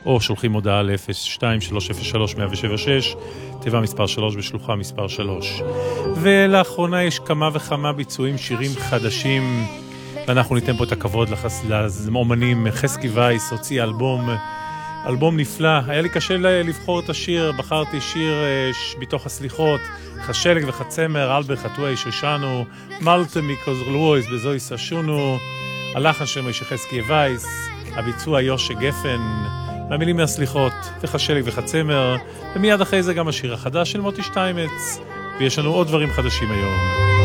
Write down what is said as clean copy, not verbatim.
או שולחים הודעה ל-02-303-176, תיבה מספר 3 בשלוחה מספר 3. ולאחרונה יש כמה וכמה ביצועים שירים חדשים, ואנחנו ניתן פה את הכבוד לאמנים. חסקי וייס הוציא אלבום נפלא. היה לי קשה לבחור את השיר, בחרתי שיר מתוך הסליחות, חשלג וחצמר, אלבר חתואי ששנו, מלטה מקוזרלוויס בזוי סשונו, הלחן של משה חסקי וייס, הביצוע יושה גפן, והמילים מהסליחות, וחשלג וחצמר, ומיד אחרי זה גם השיר החדש של מוטי שטיימץ, ויש לנו עוד דברים חדשים היום.